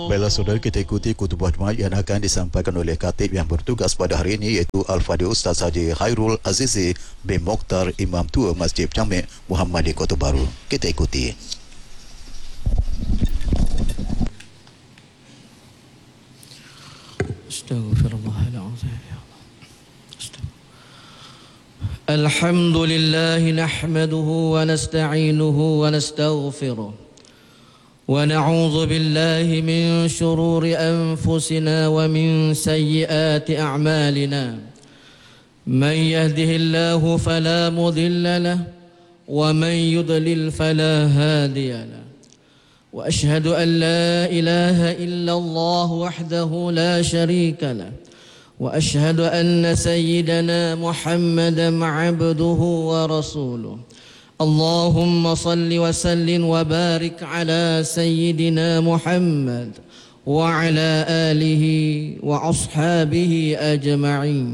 Baiklah saudara, kita ikuti khutbah Jumaat yang akan disampaikan oleh khatib yang bertugas pada hari ini, iaitu Al-Fadhil Ustaz Haji Khairul Azizi bin Mokhtar, Imam Tua Masjid Jamek Muhammadi Kota Baru. Kita ikuti. Astaghfirullahaladzim. Alhamdulillah nahmaduhu wa nasta'inuhu wa nastaghfiruh wa na'udzu billahi min shururi anfusina wa min sayyiati a'malina. Man yahdihillahu fala mudilla lahu wa man yudlil fala hadiya lahu. Wa ashhadu an la ilaha illallah wahdahu la sharika lahu. وأشهد أن سيدنا محمدا عبده ورسوله. اللهم صل وسلم وبارك على سيدنا محمد وعلى آله وأصحابه أجمعين.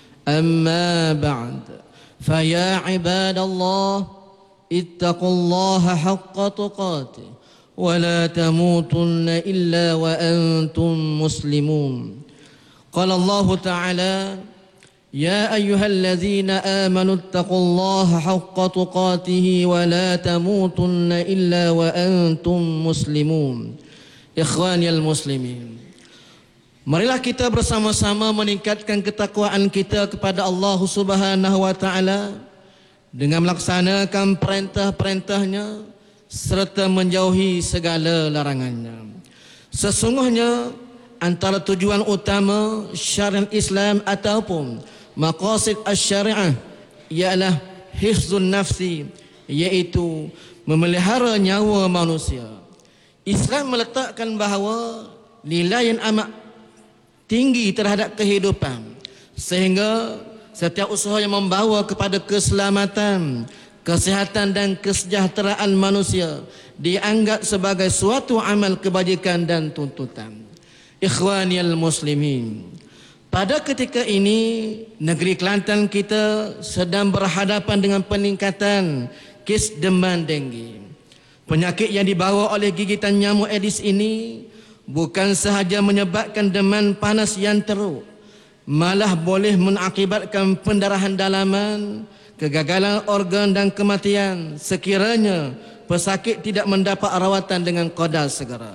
أما بعد، فيا عباد الله اتقوا الله حق تقاته ولا تموتن إلا وأنتم مسلمون. قال الله تعالى: يا أيها الذين آمنوا اتقوا الله حق تقاته ولا تموتن إلا وأنتم مسلمون. Ikhwani al-muslimin, marilah kita bersama-sama meningkatkan ketakwaan kita kepada Allah Subhanahu wa taala dengan melaksanakan perintah-perintahnya serta menjauhi segala larangannya. Sesungguhnya antara tujuan utama syariat Islam ataupun maqasid asy-syariah ialah hifzun nafsi, iaitu memelihara nyawa manusia. Islam meletakkan bahawa nilai yang amat tinggi terhadap kehidupan, sehingga setiap usaha yang membawa kepada keselamatan, kesihatan dan kesejahteraan manusia dianggap sebagai suatu amal kebajikan dan tuntutan. Ikhwani al-muslimin, pada ketika ini negeri Kelantan kita sedang berhadapan dengan peningkatan kes demam denggi. Penyakit yang dibawa oleh gigitan nyamuk Aedes ini bukan sahaja menyebabkan demam panas yang teruk, malah boleh mengakibatkan pendarahan dalaman, kegagalan organ dan kematian sekiranya pesakit tidak mendapat rawatan dengan qadar segera.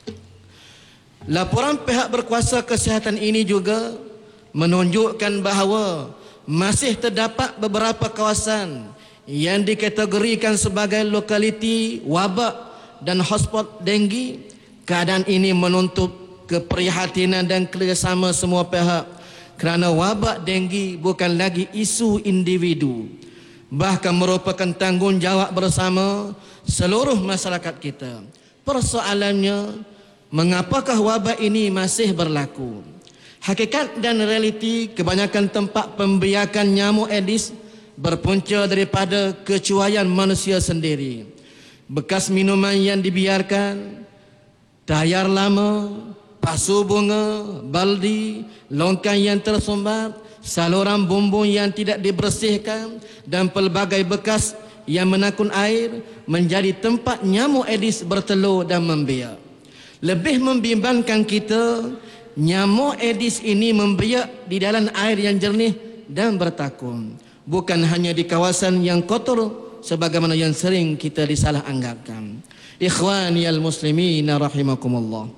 Laporan pihak berkuasa kesihatan ini juga menunjukkan bahawa masih terdapat beberapa kawasan yang dikategorikan sebagai lokaliti wabak dan hotspot denggi. Keadaan ini menuntut keprihatinan dan kerjasama semua pihak, kerana wabak denggi bukan lagi isu individu, bahkan merupakan tanggungjawab bersama seluruh masyarakat kita. Persoalannya, mengapakah wabak ini masih berlaku? Hakikat dan realiti kebanyakan tempat pembiakan nyamuk Aedes berpunca daripada kecuaian manusia sendiri. Bekas minuman yang dibiarkan, tayar lama, pasu bunga, baldi, longkang yang tersumbat, saluran bumbung yang tidak dibersihkan dan pelbagai bekas yang menakun air menjadi tempat nyamuk Aedes bertelur dan membiak. Lebih membimbangkan kita, nyamuk Aedes ini membiak di dalam air yang jernih dan bertakun, bukan hanya di kawasan yang kotor sebagaimana yang sering kita disalah anggapkan. Ikhwani al-muslimin rahimakumullah,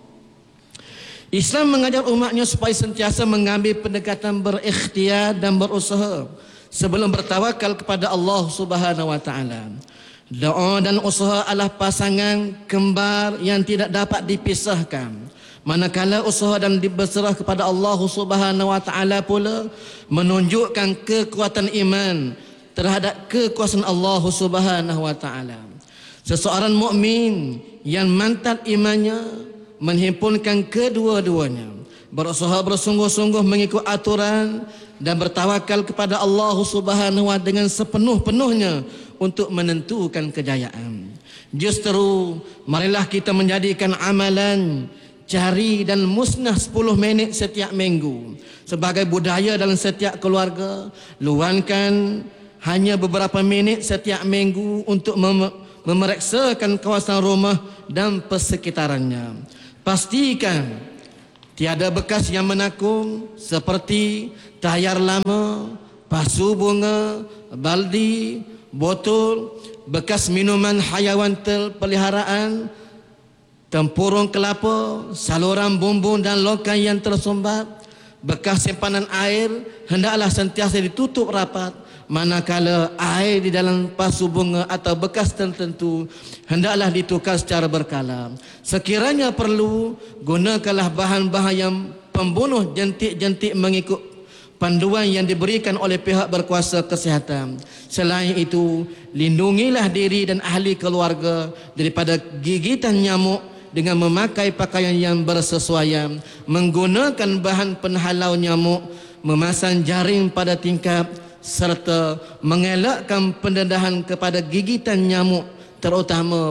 Islam mengajar umatnya supaya sentiasa mengambil pendekatan berikhtiar dan berusaha sebelum bertawakal kepada Allah Subhanahu wa taala. Doa dan usaha adalah pasangan kembar yang tidak dapat dipisahkan. Manakala usaha dan berserah kepada Allah Subhanahu wa taala pula menunjukkan kekuatan iman terhadap kekuasaan Allah Subhanahu wa taala. Seseorang mukmin yang mantap imannya menghimpunkan kedua-duanya, berusaha bersungguh-sungguh mengikut aturan dan bertawakal kepada Allah Subhanahu wa taala dengan sepenuh-penuhnya untuk menentukan kejayaan. Justru marilah kita menjadikan amalan cari dan musnah 10 minit setiap minggu sebagai budaya dalam setiap keluarga. Luangkan hanya beberapa minit setiap minggu untuk memeriksakan kawasan rumah dan persekitarannya. Pastikan tiada bekas yang menakung seperti tayar lama, pasu bunga, baldi, botol, bekas minuman haiwan peliharaan, tempurung kelapa, saluran bumbung dan lokai yang tersumbat. Bekas simpanan air hendaklah sentiasa ditutup rapat, manakala air di dalam pasu bunga atau bekas tertentu hendaklah ditukar secara berkala. Sekiranya perlu, gunakanlah bahan-bahan yang pembunuh jentik-jentik mengikut panduan yang diberikan oleh pihak berkuasa kesihatan. Selain itu, lindungilah diri dan ahli keluarga daripada gigitan nyamuk dengan memakai pakaian yang bersesuaian, menggunakan bahan penghalau nyamuk, memasang jaring pada tingkap, serta mengelakkan pendedahan kepada gigitan nyamuk, terutama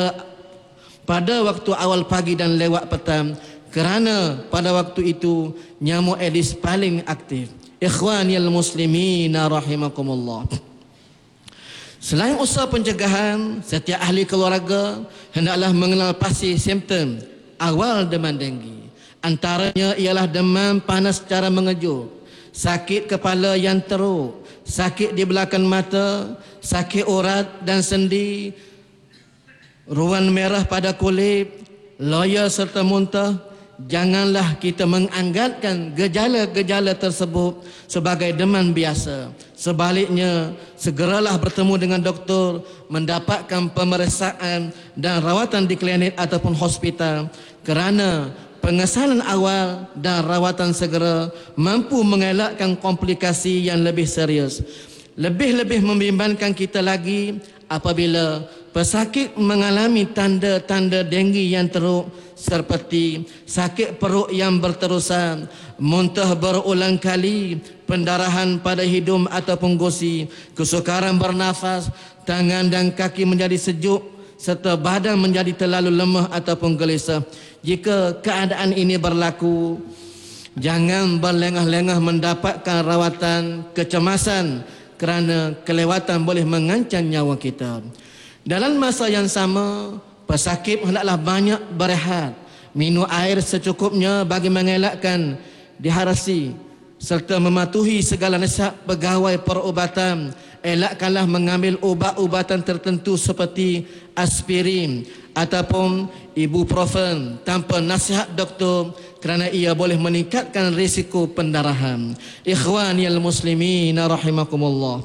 pada waktu awal pagi dan lewat petang, kerana pada waktu itu nyamuk Aedes paling aktif. Ikhwanil muslimin rahimakumullah. Selain usaha pencegahan, setiap ahli keluarga hendaklah mengenal pasti simptom awal demam denggi. Antaranya ialah demam panas secara mengejut, sakit kepala yang teruk, sakit di belakang mata, sakit urat dan sendi, ruam merah pada kulit, loya serta muntah. Janganlah kita menganggapkan gejala-gejala tersebut sebagai demam biasa. Sebaliknya, segeralah bertemu dengan doktor, mendapatkan pemeriksaan dan rawatan di klinik ataupun hospital, kerana pengesalan awal dan rawatan segera mampu mengelakkan komplikasi yang lebih serius. Lebih-lebih membimbangkan kita lagi apabila pesakit mengalami tanda-tanda denggi yang teruk seperti sakit perut yang berterusan, muntah berulang kali, pendarahan pada hidung ataupun gusi, kesukaran bernafas, tangan dan kaki menjadi sejuk serta badan menjadi terlalu lemah ataupun gelisah. Jika keadaan ini berlaku, jangan berlengah-lengah mendapatkan rawatan kecemasan kerana kelewatan boleh mengancam nyawa kita. Dalam masa yang sama, pesakit hendaklah banyak berehat, minum air secukupnya bagi mengelakkan dehidrasi serta mematuhi segala nasihat pegawai perubatan. Elakkanlah mengambil ubat-ubatan tertentu seperti aspirin ataupun ibuprofen tanpa nasihat doktor kerana ia boleh meningkatkan risiko pendarahan. Ikhwanil muslimin rahimakumullah.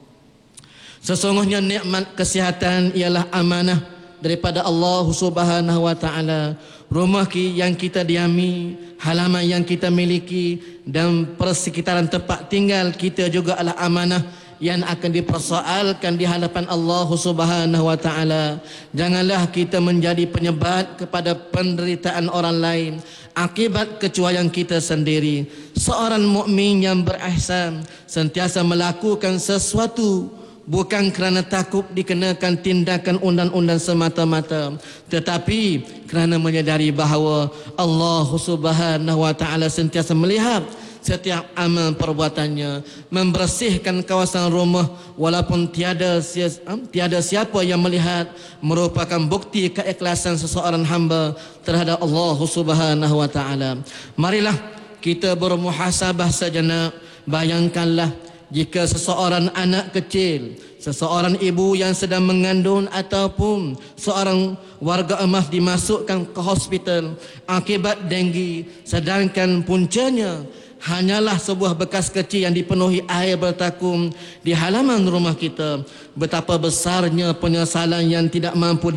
Sesungguhnya nikmat kesihatan ialah amanah daripada Allah Subhanahu wa taala. Rumah yang kita diami, halaman yang kita miliki dan persekitaran tempat tinggal kita juga adalah amanah yang akan dipersoalkan di hadapan Allah Subhanahu wa taala. Janganlah kita menjadi penyebab kepada penderitaan orang lain akibat kecuaian kita sendiri. Seorang mukmin yang berihsan sentiasa melakukan sesuatu bukan kerana takut dikenakan tindakan undang-undang semata-mata, tetapi kerana menyadari bahawa Allah Subhanahu wa taala sentiasa melihat setiap amal perbuatannya, membersihkan kawasan rumah walaupun tiada siapa yang melihat, merupakan bukti keikhlasan seseorang hamba terhadap Allah Subhanahu wa taala. Marilah kita bermuhasabah sejenak. Bayangkanlah jika seseorang anak kecil, seseorang ibu yang sedang mengandung ataupun seorang warga emas dimasukkan ke hospital akibat denggi, sedangkan puncanya hanyalah sebuah bekas kecil yang dipenuhi air bertakung di halaman rumah kita. Betapa besarnya penyesalan yang tidak mampu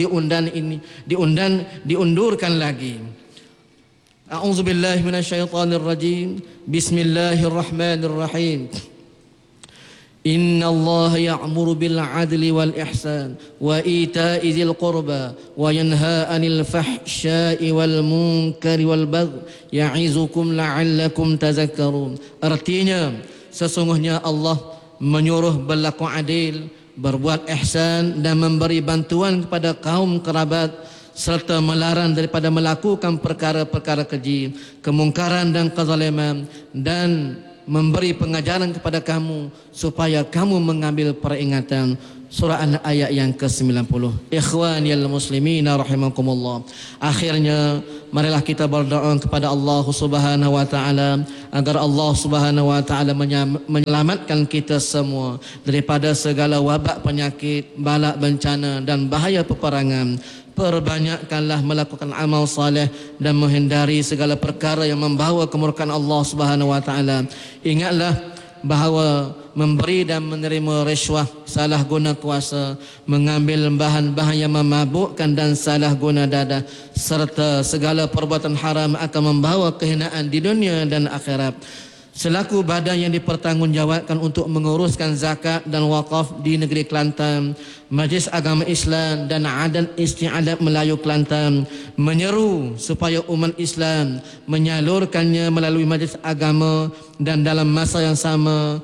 diundurkan lagi. A'udzubillahi minasyaitonirrajim. Bismillahirrahmanirrahim. Inna Allah ya'muru bil adli wal ihsan wa ita'i dzil qurba wa yanha 'anil fahsya'i wal munkari wal baghi ya'izukum la'allakum tadhakkarun. Artinya, sesungguhnya Allah menyuruh berlaku adil, berbuat ihsan dan memberi bantuan kepada kaum kerabat serta melarang daripada melakukan perkara-perkara keji, kemungkaran dan kezaliman, dan memberi pengajaran kepada kamu supaya kamu mengambil peringatan. surah An ayat yang ke-90. Ikhwanil muslimina rahimakumullah. Akhirnya marilah kita berdoa kepada Allah Subhanahu wa taala agar Allah Subhanahu wa taala menyelamatkan kita semua daripada segala wabak penyakit, bala bencana dan bahaya peperangan. Perbanyakkanlah melakukan amal saleh dan menghindari segala perkara yang membawa kemurkaan Allah Subhanahu wa taala. Ingatlah bahawa memberi dan menerima rishwah, salah guna kuasa, mengambil bahan-bahan yang memabukkan dan salah guna dadah, serta segala perbuatan haram akan membawa kehinaan di dunia dan akhirat. Selaku badan yang dipertanggungjawabkan untuk menguruskan zakat dan wakaf di negeri Kelantan, Majlis Agama Islam dan Adat Istiadat Melayu Kelantan menyeru supaya umat Islam menyalurkannya melalui majlis agama, dan dalam masa yang sama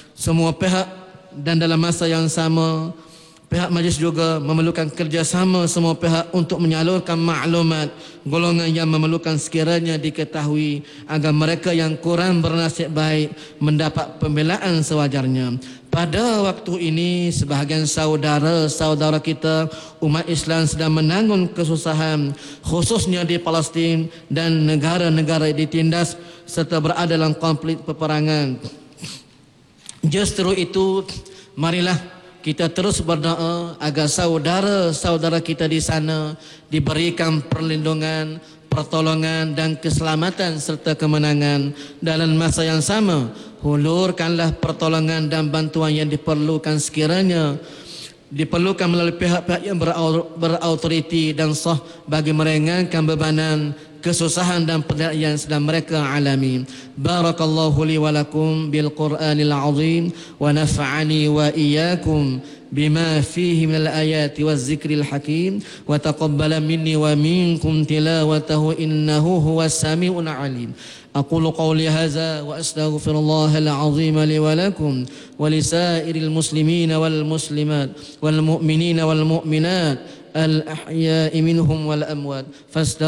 pihak majlis juga memerlukan kerjasama semua pihak untuk menyalurkan maklumat golongan yang memerlukan sekiranya diketahui agar mereka yang kurang bernasib baik mendapat pembelaan sewajarnya. Pada waktu ini sebahagian saudara-saudara kita umat Islam sedang menanggung kesusahan, khususnya di Palestin dan negara-negara ditindas serta berada dalam konflik peperangan. Justru itu, marilah kita terus berdoa agar saudara-saudara kita di sana diberikan perlindungan, pertolongan dan keselamatan serta kemenangan. Dalam masa yang sama, hulurkanlah pertolongan dan bantuan yang diperlukan sekiranya diperlukan melalui pihak-pihak yang berautoriti dan sah bagi meringankan bebanan, kesusahan dan penderitaan yang sedang mereka alami. Barakallahu li wa lakum bil Qur'anil azim wa nafa'ani wa iyyakum bima fihi minal ayati waz zikril hakim wa taqabbala minni wa minkum tilawatahu innahu huwas samiul alim. أقول قولي هذا وأستغفر الله العظيم لي ولكم ولسائر المسلمين والمسلمات والمؤمنين والمؤمنات الأحياء منهم والأموات